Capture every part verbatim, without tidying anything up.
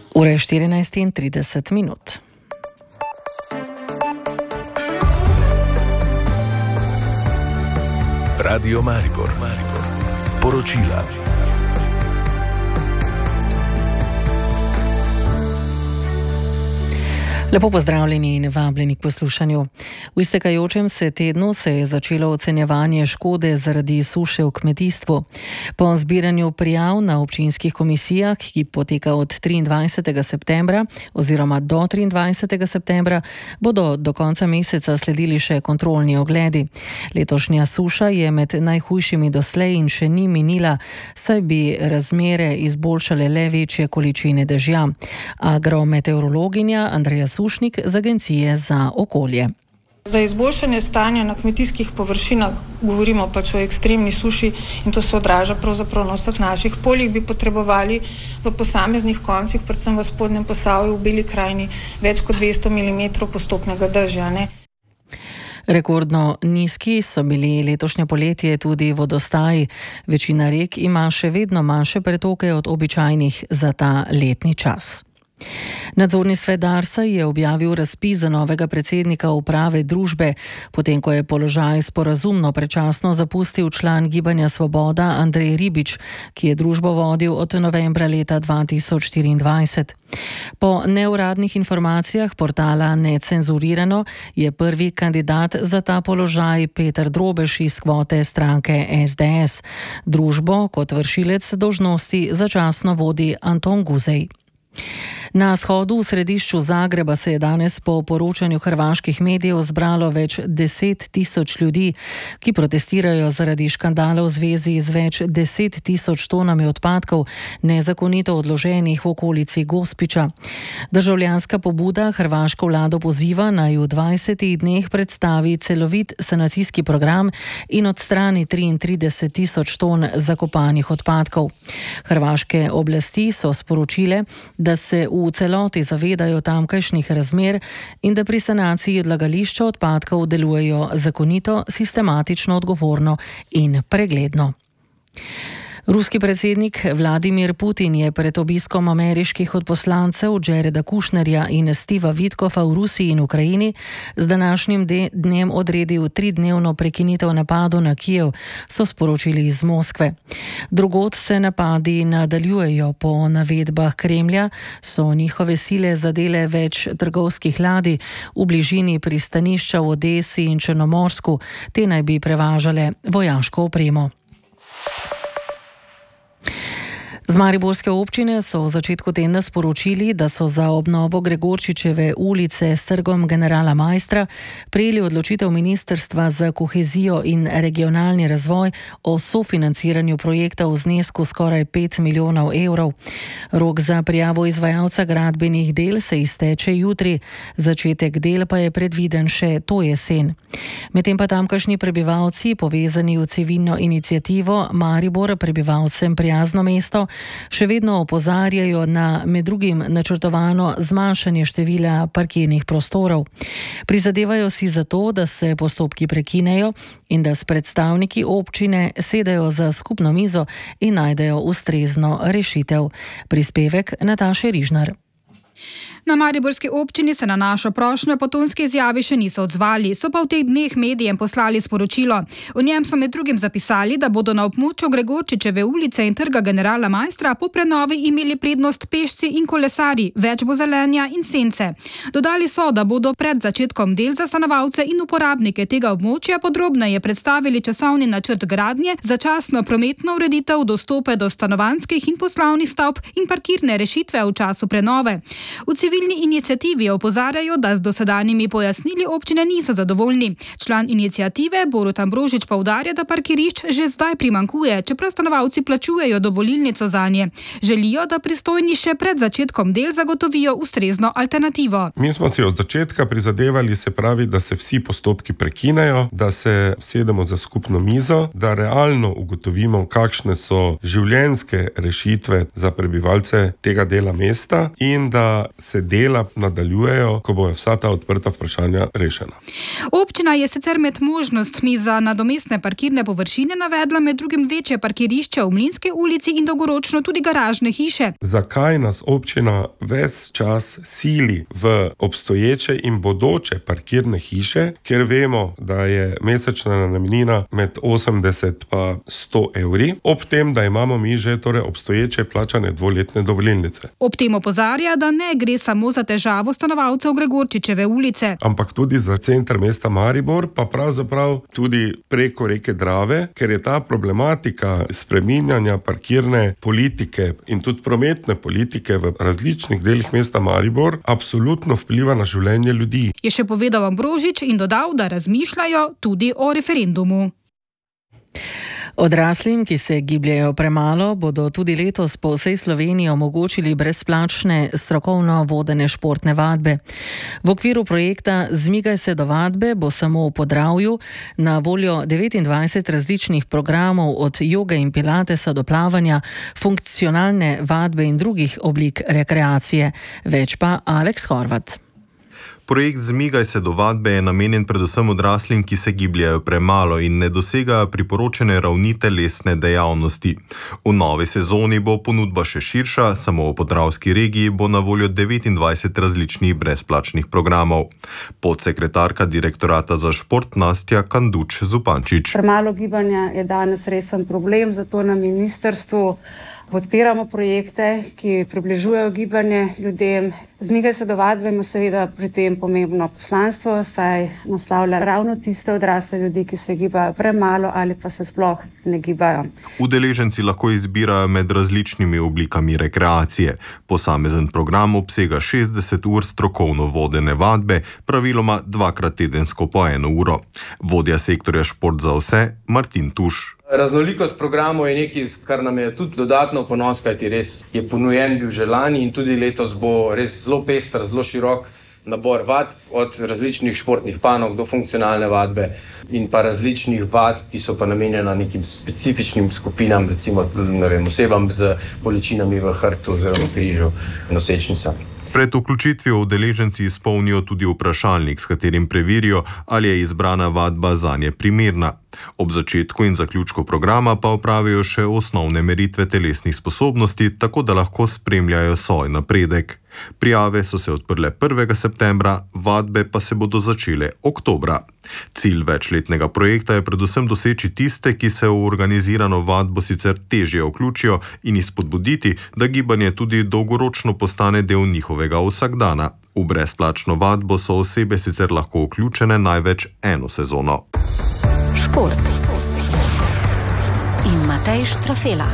Ura je štirinajst in trideset minut. Radio Maribor, Maribor. Poročila. Lepo pozdravljeni in vabljeni k poslušanju. V iztekajočem se tednu se je začelo ocenjevanje škode zaradi suše v kmetijstvu. Po zbiranju prijav na občinskih komisijah, ki poteka od triindvajsetega septembra oziroma do triindvajsetega septembra, bodo do konca meseca sledili še kontrolni ogledi. Letošnja suša je med najhujšimi doslej in še ni minila, saj bi razmere izboljšale le večje količine dežja. Agrometeorologinja Andreja Sušnik z Agencije za okolje. Za izboljšanje stanja na kmetijskih površinah, govorimo pač o ekstremni suši in to se odraža pravzaprav na vseh naših poljih, bi potrebovali v posameznih koncih, predvsem v spodnjem Posavju, v Beli krajini, več kot dvesto milimetrov postopnega dežja. Ne? Rekordno nizki so bili letošnje poletje tudi vodostaji. Večina rek ima še vedno manjše pretoke od običajnih za ta letni čas. Nadzorni svet Darsa je objavil razpis za novega predsednika uprave družbe, potem ko je položaj sporazumno predčasno zapustil član Gibanja Svoboda Andrej Ribič, ki je družbo vodil od novembra leta dva tisoč štiriindvajset. Po neuradnih informacijah portala Necenzurirano je prvi kandidat za ta položaj Peter Drobež iz kvote stranke es de es. Družbo kot vršilec dolžnosti začasno vodi Anton Guzej. Na shodu v središču Zagreba se je danes po poročanju hrvaških medijev zbralo več deset tisoč ljudi, ki protestirajo zaradi škandala v zvezi z več deset tisoč tonami odpadkov, nezakonito odloženih v okolici Gospića. Državljanska pobuda hrvaško vlado poziva naj v dvajsetih dneh predstavi celovit sanacijski program in odstrani triintrideset tisoč ton zakopanih odpadkov. Hrvaške oblasti so sporočile, da se v celoti zavedajo tamkajšnjih razmer in da pri sanaciji odlagališča odpadkov delujejo zakonito, sistematično, odgovorno in pregledno. Ruski predsednik Vladimir Putin je pred obiskom ameriških odposlancev Jareda Kushnerja in Steva Witkoffa v Rusiji in Ukrajini z današnjim dnem odredil tridnevno prekinitev napadov na Kijev, so sporočili iz Moskve. Drugod se napadi nadaljujejo. Po navedbah Kremlja so njihove sile zadele več trgovskih ladij v bližini pristanišča v Odesi in Črnomorsku. Te naj bi prevažale vojaško opremo. Z mariborske občine so v začetku tedna sporočili, da so za obnovo Gregorčičeve ulice s trgom Generala Maistra prejeli odločitev Ministrstva za kohezijo in regionalni razvoj o sofinanciranju projekta v znesku skoraj pet milijonov evrov. Rok za prijavo izvajalca gradbenih del se izteče jutri, začetek del pa je predviden še to jesen. Medtem pa tamkajšnji prebivalci, povezani v civilno iniciativo Maribor, prebivalcem prijazno mesto, še vedno opozarjajo na med drugim načrtovano zmanjšanje števila parkirnih prostorov. Prizadevajo si za to, da se postopki prekinejo in da s predstavniki občine sedajo za skupno mizo in najdejo ustrezno rešitev. Prispevek Nataše Rižnar. Na mariborski občini se na našo prošnjo po tonski izjavi še niso odzvali, so pa v teh dneh medijem poslali sporočilo. V njem so med drugim zapisali, da bodo na območju Gregorčičeve ulice in trga Generala Maistra po prenovi imeli prednost pešci in kolesarji, več bo zelenja in sence. Dodali so, da bodo pred začetkom del za stanovalce in uporabnike tega območja podrobneje predstavili časovni načrt gradnje, začasno prometno ureditev, dostope do stanovanjskih in poslovnih stavb in parkirne rešitve v času prenove. V civilni iniciativi opozarjajo, da z dosedanjimi pojasnili občine niso zadovoljni. Član iniciative Borut Ambrožič poudarja, da parkirišč že zdaj primankuje, čeprav stanovalci plačujejo dovolilnico zanje. Želijo, da pristojni še pred začetkom del zagotovijo ustrezno alternativo. Mi smo si od začetka prizadevali, se pravi, da se vsi postopki prekinejo, da se sedemo za skupno mizo, da realno ugotovimo, kakšne so življenjske rešitve za prebivalce tega dela mesta in da da se dela nadaljujejo, ko bojo vsa ta odprta vprašanja rešena. Občina je sicer med možnostmi za nadomestne parkirne površine navedla med drugim večje parkirišče v Mlinski ulici in dolgoročno tudi garažne hiše. Zakaj nas občina ves čas sili v obstoječe in bodoče parkirne hiše, ker vemo, da je mesečna najemnina med osemdeset pa sto evri, ob tem, da imamo mi že torej obstoječe plačane dvoletne dovolilnice. Ob tem opozarja, da ne gre samo za težavo stanovalcev Gregorčičeve ulice, ampak tudi za center mesta Maribor, pa pravzaprav tudi preko reke Drave, ker je ta problematika spreminjanja parkirne politike in tudi prometne politike v različnih delih mesta Maribor absolutno vpliva na življenje ljudi. Je še povedal Ambrožič in dodal, da razmišljajo tudi o referendumu. Odraslim, ki se gibljejo premalo, bodo tudi letos po vsej Sloveniji omogočili brezplačne strokovno vodene športne vadbe. V okviru projekta Zmigaj se do vadbe bo samo v Podravju na voljo devetindvajset različnih programov od joge in pilatesa do plavanja, funkcionalne vadbe in drugih oblik rekreacije. Več pa Aleks Horvat. Projekt Zmigaj se do vadbe je namenjen predvsem odraslim, ki se gibljajo premalo in ne dosegajo priporočene ravni telesne dejavnosti. V novi sezoni bo ponudba še širša, samo v podravski regiji bo na voljo devetindvajset različnih brezplačnih programov. Podsekretarka direktorata za šport Nastja Kanduč Zupančič. Premalo gibanja je danes resen problem, zato na ministrstvu podpiramo projekte, ki približujejo gibanje ljudem. Zmigaj se do vadbe ima seveda pri tem pomembno poslanstvo, saj naslavlja ravno tiste odrasle ljudi, ki se gibajo premalo ali pa se sploh ne gibajo. Udeleženci lahko izbirajo med različnimi oblikami rekreacije. Posamezen program obsega šestdeset ur strokovno vodene vadbe, praviloma dvakrat tedensko po eno uro. Vodja sektorja Šport za vse, Martin Tuš. Raznolikost programov je nekaj, kar nam je tudi dodatno ponos, kajti res je ponujen bil že lani in tudi letos bo res zelo pester, zelo širok nabor vadb, od različnih športnih panog do funkcionalne vadbe in pa različnih vadb, ki so pa namenjena nekim specifičnim skupinam, recimo ne vem, osebam z bolečinami v hrbtu oziroma križu nosečnica. Pred vključitvijo udeleženci izpolnijo tudi vprašalnik, s katerim preverijo, ali je izbrana vadba zanje primerna. Ob začetku in zaključku programa pa opravijo še osnovne meritve telesnih sposobnosti, tako da lahko spremljajo svoj napredek. Prijave so se odprle prvega septembra, vadbe pa se bodo začele oktobra. Cilj večletnega projekta je predvsem doseči tiste, ki se v organizirano vadbo sicer težje vključijo, in jih spodbuditi, da gibanje tudi dolgoročno postane del njihovega vsakdana. V brezplačno vadbo so osebe sicer lahko vključene največ eno sezono. Šport in Matej Štrafela.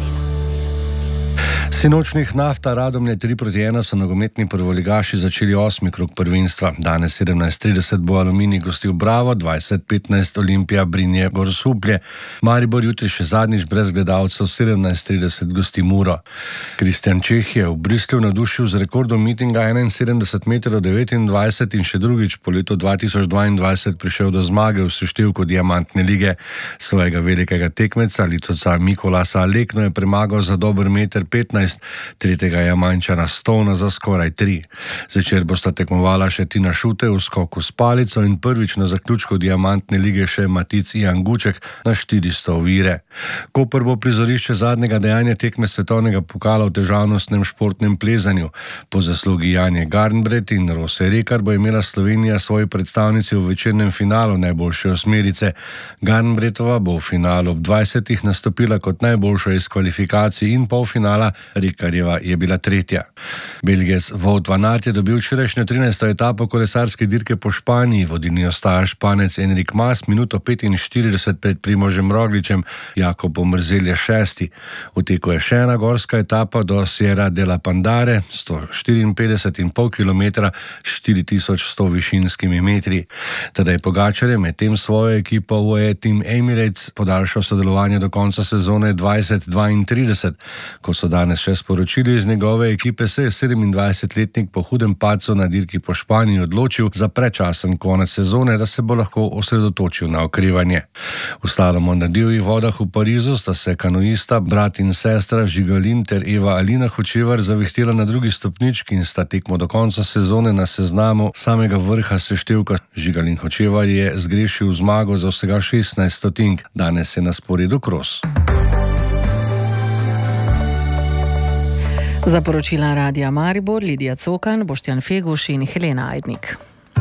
Sinočnih Nafta Radomlje tri proti ena so nogometni prvoligaši začeli osmi krog prvenstva. Danes sedemnajst trideset bo Aluminij gostil Bravo, dvajset petnajst Olimpija Brinje Grosuplje. Maribor jutri še zadnjič brez gledalcev, sedemnajst trideset gosti Muro. Kristjan Čeh je v Bruslju navdušil z rekordom mitinga enainsedemdeset metrov devetindvajset in še drugič po letu dva tisoč dvaindvajset prišel do zmage v seštevku Diamantne lige. Svojega velikega tekmeca Litovca Mikolasa Lekno je premagal za dober meter petnajst, tretjega Jamančana Stona za skoraj tri. Zvečer bosta tekmovala še Tina Šute v skoku s palico in prvič na zaključku Diamantne lige še Matic Jan Guček na štiristo ovire. Koper bo prizorišče zadnjega dejanja tekme svetovnega pokala v težavnostnem športnem plezanju. Po zaslugi Janje Garnbret in Rose Rekar bo imela Slovenija svoji predstavnici v večernem finalu najboljše osmerice. Garnbretova bo v finalu ob dvajsetih nastopila kot najboljša iz kvalifikacij in polfinala, Rekarjeva je bila tretja. Belgijec Wout van Aert je dobil včerajšnjo trinajsto etapo kolesarske dirke po Španiji. Vodilni ostaja Španec Enric Mas, minuto petinštirideset pred Primožem Rogličem, Jakob Omerzel je šesti. V teku je še ena gorska etapa do Sierra de la Pandare, sto štiriinpetdeset in pol kilometra, štiri tisoč sto višinskimi metri. Tadej Pogačar je medtem svojo ekipo U A E Team Emirates podaljšal sodelovanje do konca sezone dvajset dvaintrideset. Ko so danes še sporočili iz njegove ekipe, se je sedemindvajsetletnik po hudem padcu na dirki po Španiji odločil za predčasen konec sezone, da se bo lahko osredotočil na okrevanje. V slalomu na divjih vodah v Parizu sta se kanuista, brat in sestra Žigalin ter Eva Alina Hočevar zavihtela na drugi stopnički in sta tekmo do konca sezone na seznamu samega vrha seštevka. Žigalin Hočevar je zgrešil zmago za vsega šestnajst stotink. Danes je na sporedu kros. Za poročila Radia Maribor Lidija Cokan, Boštjan Feguš in Helena Ajdnik.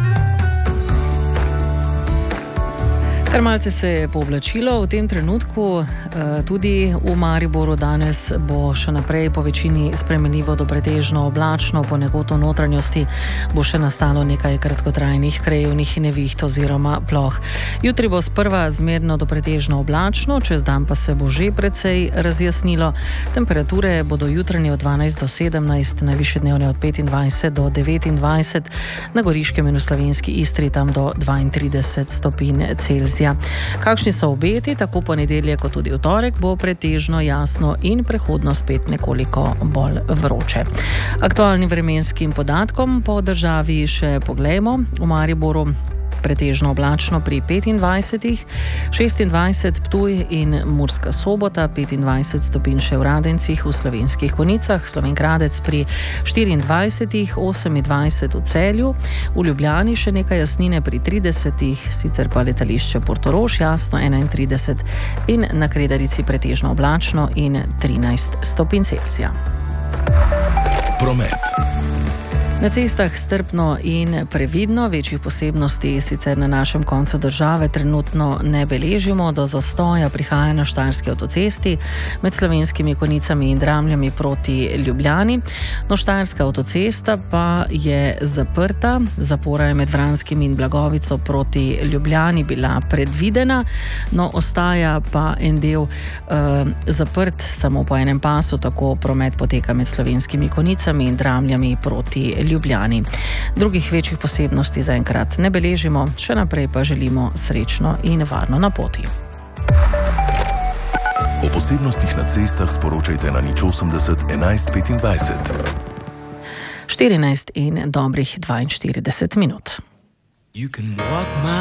Kar malce se je pooblačilo v tem trenutku, tudi v Mariboru danes bo še naprej po večini spremenljivo do pretežno oblačno, ponekod v notranjosti bo še nastalo nekaj kratkotrajnih krajevnih neviht oziroma ploh. Jutri bo sprva zmerno do pretežno oblačno, čez dan pa se bo že precej razjasnilo. Temperature bodo jutranje od dvanajst do sedemnajst, najvišje dnevne od petindvajset do devetindvajset, na Goriškem in v slovenski Istri tam do dvaintrideset stopinj Celzija. Kakšni so obeti, tako ponedeljek kot tudi v torek bo pretežno jasno in prehodno spet nekoliko bolj vroče. Aktualnim vremenskim podatkom po državi še poglejmo. V Mariboru pretežno oblačno pri petindvajsetih, šestindvajset Ptuj in Murska Sobota, petindvajset stopinj še v Radencih, v Slovenskih Konjicah, Slovenj Gradec pri štiriindvajsetih, osemindvajset v Celju, v Ljubljani še nekaj jasnine pri tridesetih, sicer pa letališče Portorož jasno enaintrideset in na Kredarici pretežno oblačno in trinajst stopinj Celzija. Promet. Na cestah strpno in previdno, večjih posebnosti sicer na našem koncu države trenutno ne beležimo. Do zastoja prihaja na Štajerski avtocesti med Slovenskimi Konjicami in Dramljami proti Ljubljani. No, Štajerska avtocesta pa je zaprta, zapora je med Vranskim in Blagovico proti Ljubljani bila predvidena, no ostaja pa en del uh, zaprt samo po enem pasu, tako promet poteka med Slovenskimi Konjicami in Dramljami proti Ljubljani. Ljubljani. Drugih večjih posebnosti zaenkrat ne beležimo, še naprej pa želimo srečno in varno na poti. O posebnostih na cestah sporočajte na nič osemdeset enajst petindvajset. štirinajst in dobrih dvainštirideset minut.